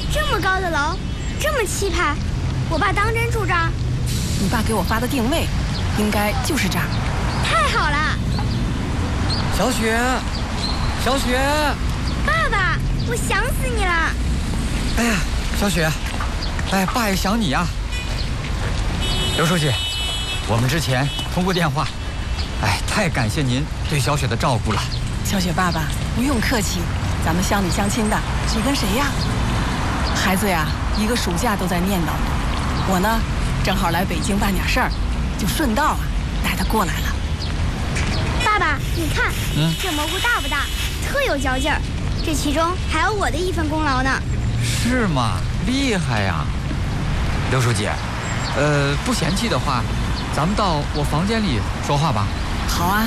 这么高的楼，这么气派，我爸当真住这儿？ 你爸给我发的定位，应该就是这儿。 太好了！ 小雪，小雪， 爸爸，我想死你了！ 哎呀，小雪，哎，爸也想你呀。刘书记，我们之前通过电话，哎，太感谢您对小雪的照顾了。 小雪爸爸，不用客气，咱们乡里乡亲的，谁跟谁呀？孩子呀，一个暑假都在念叨呢。我呢，正好来北京办点事儿，就顺道啊带他过来了。 爸爸，你看，这蘑菇大不大？特有嚼劲儿。这其中还有我的一份功劳呢。 是吗？厉害呀！刘书记，不嫌弃的话，咱们到我房间里说话吧。 好啊。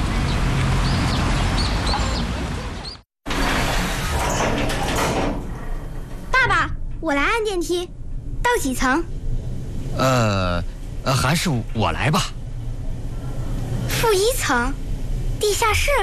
爸爸，我来按电梯，到几层？ 还是我来吧。 负1层，地下室。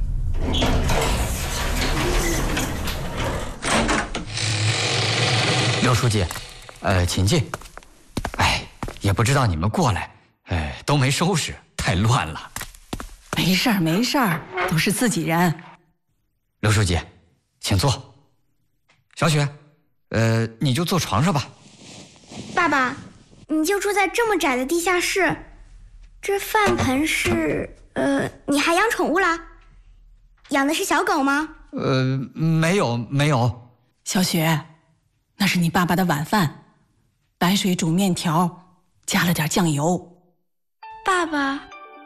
刘书记，请进。哎，也不知道你们过来，都没收拾，太乱了。 没事儿，没事儿，都是自己人。 刘书记，请坐。小雪，你就坐床上吧。 爸爸，你就住在这么窄的地下室，这饭盆是……你还养宠物啦？养的是小狗吗？ 没有。 小雪，那是你爸爸的晚饭，白水煮面条，加了点酱油。 爸爸。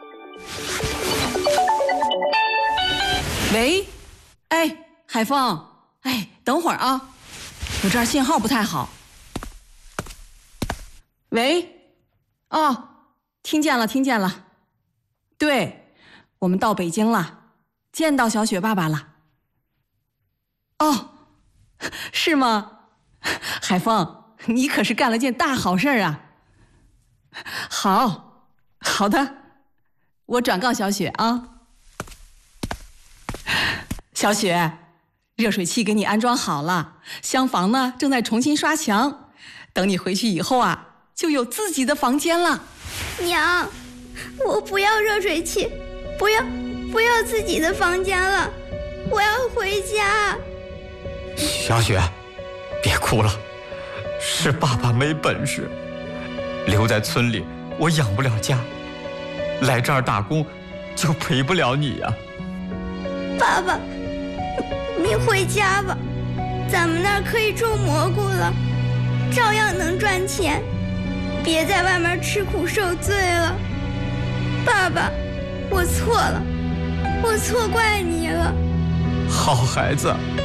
喂，哎，海峰，哎，等会儿啊，我这儿信号不太好。喂，哦，听见了。对，我们到北京了，见到小雪爸爸了。哦，是吗？海峰，你可是干了件大好事啊！好的，我转告小雪啊。小雪，热水器给你安装好了，厢房呢正在重新刷墙，等你回去以后啊，就有自己的房间了。 娘，我不要热水器，不要自己的房间了，我要回家。 小雪，别哭了，是爸爸没本事，留在村里我养不了家，来这儿打工就陪不了你呀。 爸爸，你回家吧，咱们那儿可以种蘑菇了，照样能赚钱，别在外面吃苦受罪了。爸爸，我错了，我错怪你了。 好孩子。